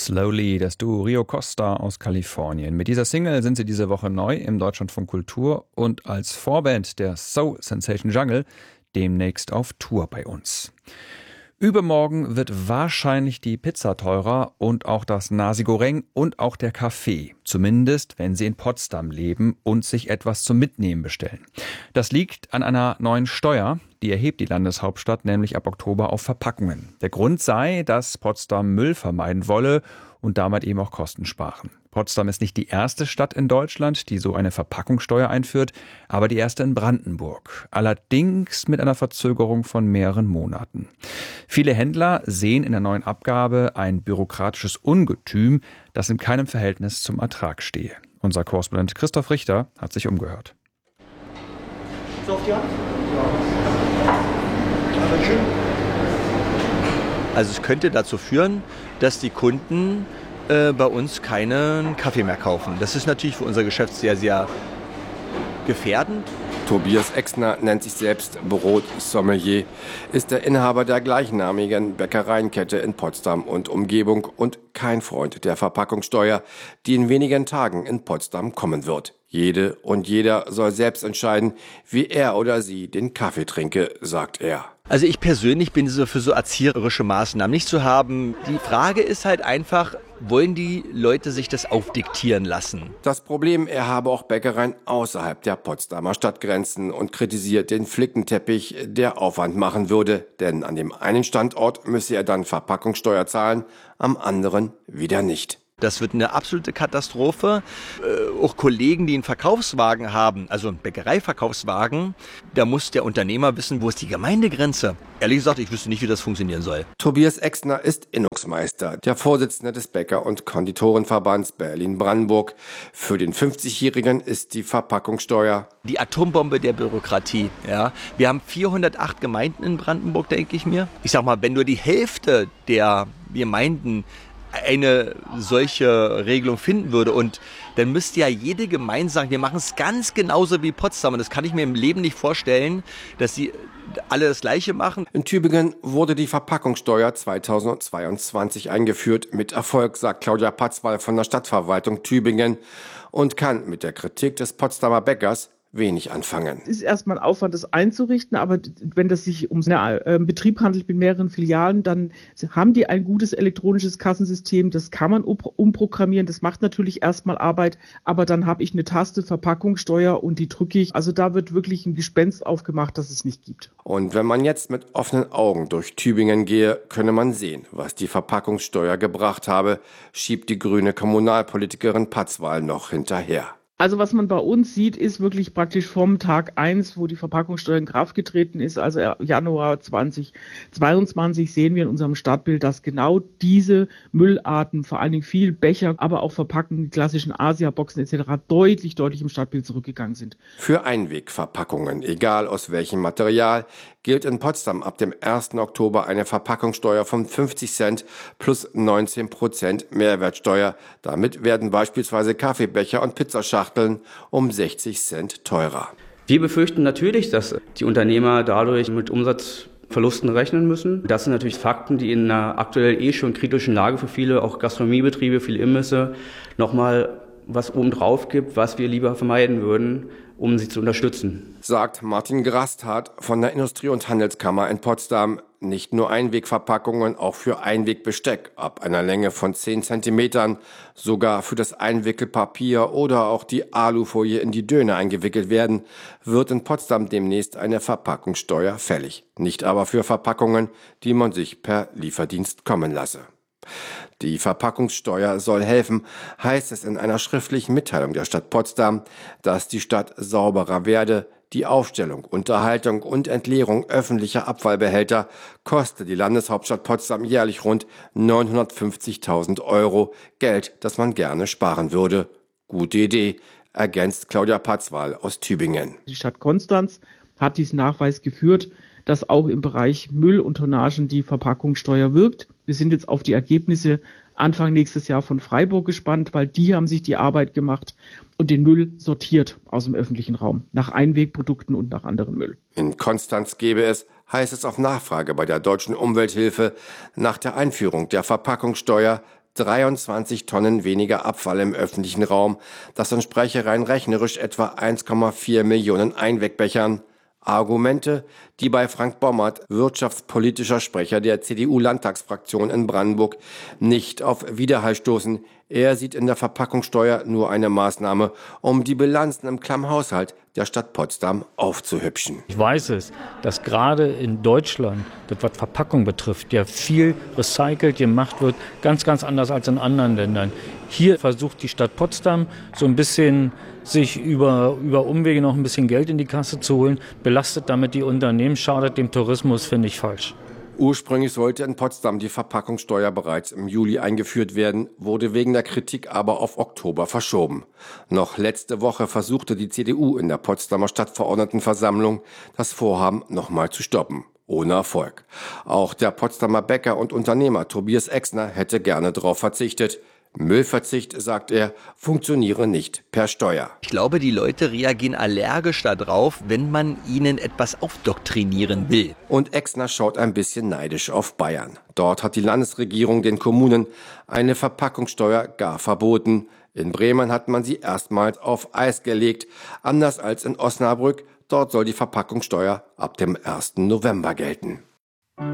Slowly, das Duo Rio Costa aus Kalifornien. Mit dieser Single sind sie diese Woche neu im Deutschlandfunk Kultur und als Vorband der Soul Sensation Jungle demnächst auf Tour bei uns. Übermorgen wird wahrscheinlich die Pizza teurer und auch das Nasi Goreng und auch der Kaffee. Zumindest, wenn Sie in Potsdam leben und sich etwas zum Mitnehmen bestellen. Das liegt an einer neuen Steuer, die erhebt die Landeshauptstadt nämlich ab Oktober auf Verpackungen. Der Grund sei, dass Potsdam Müll vermeiden wolle und damit eben auch Kosten sparen. Potsdam ist nicht die erste Stadt in Deutschland, die so eine Verpackungssteuer einführt, aber die erste in Brandenburg. Allerdings mit einer Verzögerung von mehreren Monaten. Viele Händler sehen in der neuen Abgabe ein bürokratisches Ungetüm, das in keinem Verhältnis zum Ertrag stehe. Unser Korrespondent Christoph Richter hat sich umgehört. So auf die Hand? Ja. Schön. Also es könnte dazu führen, dass die Kunden bei uns keinen Kaffee mehr kaufen. Das ist natürlich für unser Geschäft sehr, sehr gefährdend. Tobias Exner nennt sich selbst Brotsommelier, ist der Inhaber der gleichnamigen Bäckereienkette in Potsdam und Umgebung und kein Freund der Verpackungssteuer, die in wenigen Tagen in Potsdam kommen wird. Jede und jeder soll selbst entscheiden, wie er oder sie den Kaffee trinke, sagt er. Also ich persönlich bin so für so erzieherische Maßnahmen nicht zu haben. Die Frage ist halt einfach, wollen die Leute sich das aufdiktieren lassen? Das Problem, er habe auch Bäckereien außerhalb der Potsdamer Stadtgrenzen und kritisiert den Flickenteppich, der Aufwand machen würde. Denn an dem einen Standort müsse er dann Verpackungssteuer zahlen, am anderen wieder nicht. Das wird eine absolute Katastrophe. Auch Kollegen, die einen Verkaufswagen haben, also einen Bäckereiverkaufswagen, da muss der Unternehmer wissen, wo ist die Gemeindegrenze. Ehrlich gesagt, ich wüsste nicht, wie das funktionieren soll. Tobias Exner ist Innungsmeister, der Vorsitzende des Bäcker- und Konditorenverbands Berlin-Brandenburg. Für den 50-Jährigen ist die Verpackungssteuer die Atombombe der Bürokratie. Ja. Wir haben 408 Gemeinden in Brandenburg, denke ich mir. Ich sag mal, wenn nur die Hälfte der Gemeinden eine solche Regelung finden würde und dann müsste ja jede Gemeinde sagen, wir machen es ganz genauso wie Potsdam und das kann ich mir im Leben nicht vorstellen, dass sie alle das Gleiche machen. In Tübingen wurde die Verpackungssteuer 2022 eingeführt. Mit Erfolg, sagt Claudia Patzwall von der Stadtverwaltung Tübingen und kann mit der Kritik des Potsdamer Bäckers wenig anfangen. Es ist erstmal ein Aufwand, das einzurichten, aber wenn das sich um einen Betrieb handelt mit mehreren Filialen, dann haben die ein gutes elektronisches Kassensystem, das kann man umprogrammieren, das macht natürlich erstmal Arbeit, aber dann habe ich eine Taste Verpackungssteuer und die drücke ich. Also da wird wirklich ein Gespenst aufgemacht, das es nicht gibt. Und wenn man jetzt mit offenen Augen durch Tübingen gehe, könne man sehen, was die Verpackungssteuer gebracht habe, schiebt die grüne Kommunalpolitikerin Patzwall noch hinterher. Also was man bei uns sieht, ist wirklich praktisch vom Tag 1, wo die Verpackungssteuer in Kraft getreten ist, also Januar 2022, sehen wir in unserem Stadtbild, dass genau diese Müllarten, vor allen Dingen viel Becher, aber auch Verpackungen, die klassischen Asia-Boxen etc. deutlich im Stadtbild zurückgegangen sind. Für Einwegverpackungen, egal aus welchem Material, gilt in Potsdam ab dem 1. Oktober eine Verpackungssteuer von 50 Cent plus 19% Mehrwertsteuer. Damit werden beispielsweise Kaffeebecher und Pizzaschachteln um 60 Cent teurer. Wir befürchten natürlich, dass die Unternehmer dadurch mit Umsatzverlusten rechnen müssen. Das sind natürlich Fakten, die in einer aktuell schon kritischen Lage für viele, auch Gastronomiebetriebe, viele Imbisse, nochmal was obendrauf gibt, was wir lieber vermeiden würden, um sie zu unterstützen. Sagt Martin Grasthardt von der Industrie- und Handelskammer in Potsdam. Nicht nur Einwegverpackungen, auch für Einwegbesteck ab einer Länge von 10 Zentimetern, sogar für das Einwickelpapier oder auch die Alufolie in die Döner eingewickelt werden, wird in Potsdam demnächst eine Verpackungssteuer fällig. Nicht aber für Verpackungen, die man sich per Lieferdienst kommen lasse. Die Verpackungssteuer soll helfen, heißt es in einer schriftlichen Mitteilung der Stadt Potsdam, dass die Stadt sauberer werde. Die Aufstellung, Unterhaltung und Entleerung öffentlicher Abfallbehälter kostet die Landeshauptstadt Potsdam jährlich rund 950.000 Euro. Geld, das man gerne sparen würde. Gute Idee, ergänzt Claudia Patzwall aus Tübingen. Die Stadt Konstanz hat diesen Nachweis geführt, dass auch im Bereich Müll und Tonnagen die Verpackungssteuer wirkt. Wir sind jetzt auf die Ergebnisse Anfang nächstes Jahr von Freiburg gespannt, weil die haben sich die Arbeit gemacht und den Müll sortiert aus dem öffentlichen Raum, nach Einwegprodukten und nach anderem Müll. In Konstanz gäbe es, heißt es auf Nachfrage bei der Deutschen Umwelthilfe, nach der Einführung der Verpackungssteuer 23 Tonnen weniger Abfall im öffentlichen Raum. Das entspräche rein rechnerisch etwa 1,4 Millionen Einwegbechern. Argumente, die bei Frank Bommert, wirtschaftspolitischer Sprecher der CDU-Landtagsfraktion in Brandenburg, nicht auf Widerhall stoßen. Er sieht in der Verpackungssteuer nur eine Maßnahme, um die Bilanzen im Klammhaushalt der Stadt Potsdam aufzuhübschen. Ich weiß es, dass gerade in Deutschland, das was Verpackung betrifft, ja viel recycelt gemacht wird, ganz, ganz anders als in anderen Ländern. Hier versucht die Stadt Potsdam so ein bisschen sich über Umwege noch ein bisschen Geld in die Kasse zu holen, belastet damit die Unternehmen, schadet dem Tourismus, finde ich falsch. Ursprünglich sollte in Potsdam die Verpackungssteuer bereits im Juli eingeführt werden, wurde wegen der Kritik aber auf Oktober verschoben. Noch letzte Woche versuchte die CDU in der Potsdamer Stadtverordnetenversammlung, das Vorhaben nochmal zu stoppen. Ohne Erfolg. Auch der Potsdamer Bäcker und Unternehmer Tobias Exner hätte gerne darauf verzichtet. Müllverzicht, sagt er, funktioniere nicht per Steuer. Ich glaube, die Leute reagieren allergisch darauf, wenn man ihnen etwas aufdoktrinieren will. Und Exner schaut ein bisschen neidisch auf Bayern. Dort hat die Landesregierung den Kommunen eine Verpackungssteuer gar verboten. In Bremen hat man sie erstmals auf Eis gelegt. Anders als in Osnabrück, dort soll die Verpackungssteuer ab dem 1. November gelten.